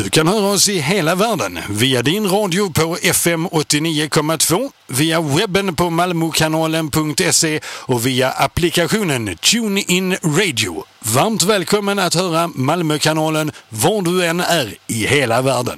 Du kan höra oss i hela världen via din radio på FM 89,2, via webben på malmokanalen.se och via applikationen TuneIn Radio. Varmt välkommen att höra Malmökanalen var du än är i hela världen.